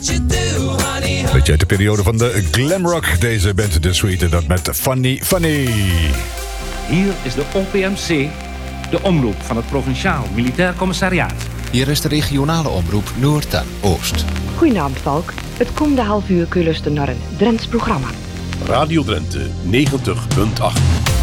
Beetje uit de periode van de glamrock. Deze band The Sweet, dat met Funny Funny. Hier is de OPMC, de omroep van het Provinciaal Militair Commissariaat. Hier is de regionale omroep Noord en Oost. Goedenavond, Valk. Het komende half uur kun je luisteren naar een Drents programma. Radio Drenthe 90.8.